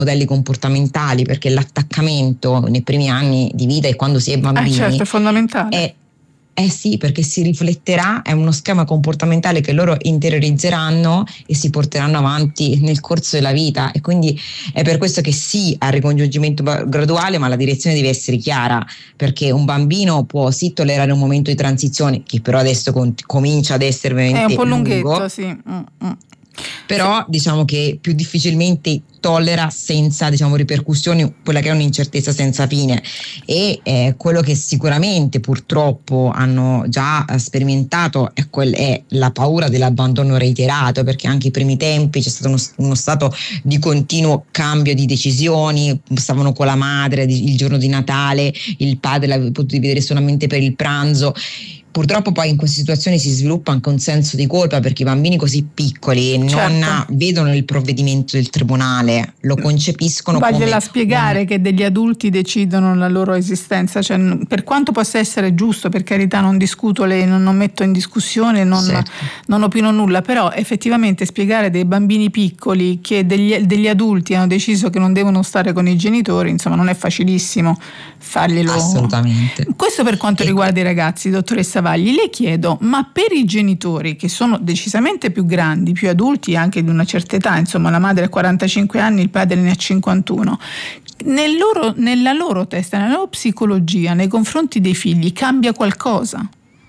modelli comportamentali, perché l'attaccamento nei primi anni di vita e quando si è bambini certo, è fondamentale. Sì, perché si rifletterà, è uno schema comportamentale che loro interiorizzeranno e si porteranno avanti nel corso della vita, e quindi è per questo che sì al ricongiungimento graduale, ma la direzione deve essere chiara, perché un bambino può sì tollerare un momento di transizione, che però adesso comincia ad essere veramente è un po' lunghetto, lungo, sì. però diciamo che più difficilmente tollera senza, diciamo, ripercussioni quella che è un'incertezza senza fine, e quello che sicuramente purtroppo hanno già sperimentato è la paura dell'abbandono reiterato, perché anche i primi tempi c'è stato uno stato di continuo cambio di decisioni, stavano con la madre il giorno di Natale, il padre l'aveva potuto vedere solamente per il pranzo. Purtroppo poi in queste situazioni si sviluppa anche un senso di colpa, perché i bambini così piccoli non vedono il provvedimento del tribunale, lo concepiscono come spiegare che degli adulti decidono la loro esistenza, cioè, per quanto possa essere giusto, per carità, non discuto, non metto in discussione, non opino nulla, però effettivamente spiegare dei bambini piccoli che degli adulti hanno deciso che non devono stare con i genitori, insomma, non è facilissimo farglielo. Assolutamente. Questo per quanto riguarda i ragazzi, dottoressa Vagli, le chiedo, ma per i genitori che sono decisamente più grandi, più adulti, anche di una certa età, insomma la madre ha 45 anni, il padre ne ha 51, nella loro testa, nella loro psicologia nei confronti dei figli cambia qualcosa?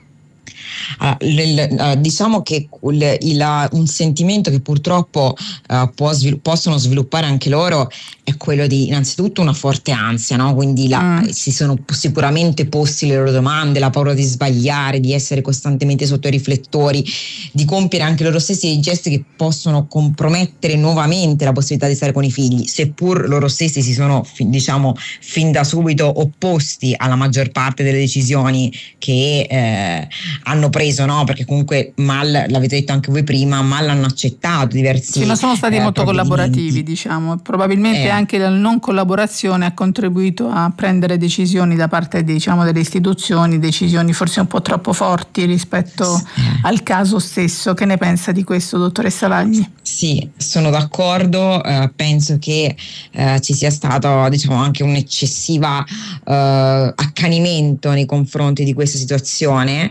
Diciamo che un sentimento che purtroppo possono sviluppare anche loro è quello di innanzitutto una forte ansia, no? Quindi si sono sicuramente posti le loro domande, la paura di sbagliare, di essere costantemente sotto i riflettori, di compiere anche loro stessi dei gesti che possono compromettere nuovamente la possibilità di stare con i figli, seppur loro stessi si sono fin da subito opposti alla maggior parte delle decisioni che hanno preso, no? Perché comunque mal, l'avete detto anche voi prima, mal hanno accettato diversi sì, ma sono stati molto collaborativi, diciamo, probabilmente anche la non collaborazione ha contribuito a prendere decisioni da parte delle istituzioni, decisioni forse un po' troppo forti rispetto al caso stesso. Che ne pensa di questo, dottoressa Vagli? Sì, sono d'accordo, penso che ci sia stato anche un eccessivo accanimento nei confronti di questa situazione,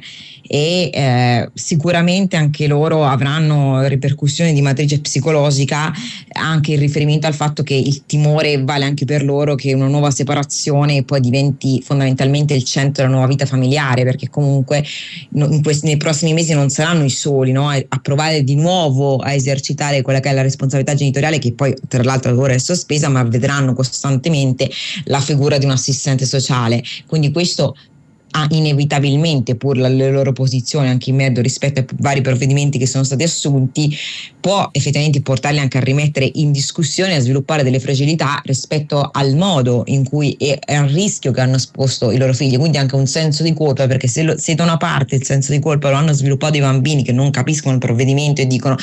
e sicuramente anche loro avranno ripercussioni di matrice psicologica, anche in riferimento al fatto che il timore vale anche per loro che una nuova separazione poi diventi fondamentalmente il centro della nuova vita familiare, perché comunque nei prossimi mesi non saranno i soli, no? A provare di nuovo a esercitare quella che è la responsabilità genitoriale, che poi tra l'altro ora è sospesa, ma vedranno costantemente la figura di un assistente sociale, quindi questo inevitabilmente, pur le loro posizioni anche in merito rispetto ai vari provvedimenti che sono stati assunti, può effettivamente portarli anche a rimettere in discussione, a sviluppare delle fragilità rispetto al modo in cui è un rischio che hanno esposto i loro figli, quindi anche un senso di colpa, perché se da una parte il senso di colpa lo hanno sviluppato i bambini che non capiscono il provvedimento e dicono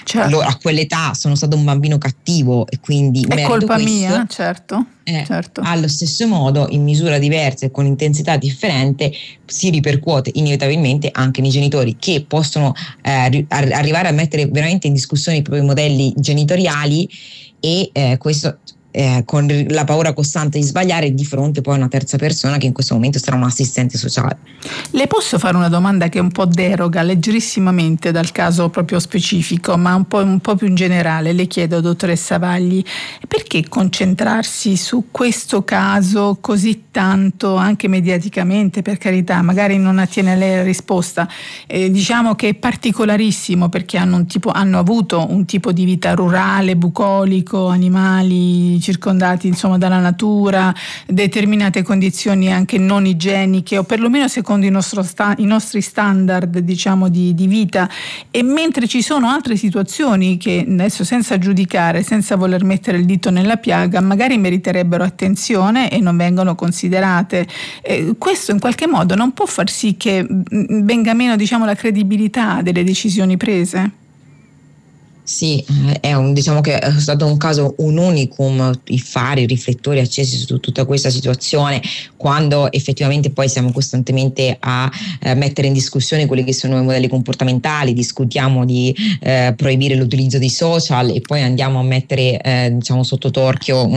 a quell'età sono stato un bambino cattivo e quindi è colpa mia, certo. Allo stesso modo, in misura diversa e con intensità differente, si ripercuote inevitabilmente anche nei genitori, che possono arrivare a mettere veramente in discussione i propri modelli genitoriali, e questo con la paura costante di sbagliare di fronte poi a una terza persona, che in questo momento sarà un assistente sociale. Le posso fare una domanda che un po' deroga leggerissimamente dal caso proprio specifico, ma un po' più in generale? Le chiedo, dottoressa Vagli, perché concentrarsi su questo caso così tanto, anche mediaticamente, per carità, magari non attiene a lei la risposta, diciamo che è particolarissimo, perché hanno avuto un tipo di vita rurale, bucolico, animali circondati insomma dalla natura, determinate condizioni anche non igieniche, o perlomeno secondo i nostri standard, diciamo, di vita, e mentre ci sono altre situazioni che adesso, senza giudicare, senza voler mettere il dito nella piaga, magari meriterebbero attenzione e non vengono considerate. Questo in qualche modo non può far sì che venga meno, diciamo, la credibilità delle decisioni prese? Sì, diciamo che è stato un caso, un unicum, i riflettori accesi su tutta questa situazione, quando effettivamente poi siamo costantemente a mettere in discussione quelli che sono i modelli comportamentali, discutiamo di proibire l'utilizzo dei social, e poi andiamo a mettere sotto torchio